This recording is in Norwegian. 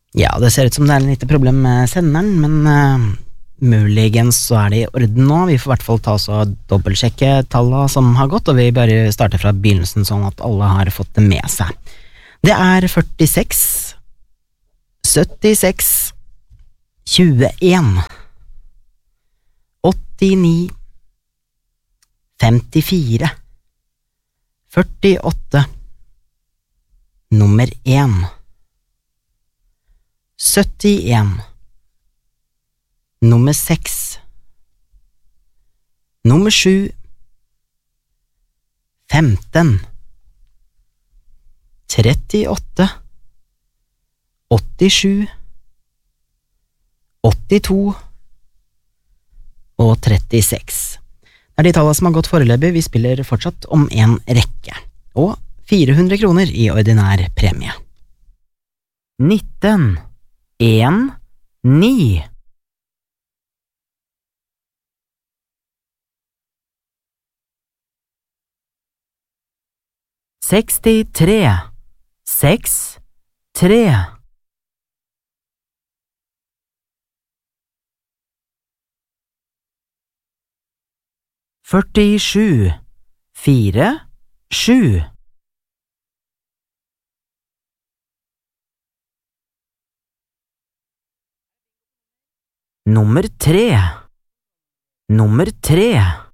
Ja, det ser ut som det er en lite problem med senderen, men muligens så er det i orden nå. Vi får I hvert fall ta oss og dobbeltsjekke tallene som har gått, og vi bare starter fra begynnelsen sånn at alle har fått det med seg. Det er 46, 76, 21, 89, 54, 48, nummer 1, 71, nummer 6, nummer 7, 15, 38, 87, 82 og 36. Det er de tallene som har gått foreløpig. Vi spiller fortsatt om en rekke. Og 400 kroner I ordinær premie. 19, 1, 9. 63, 6, 3. 47, 4, 7. 3, nummer 3.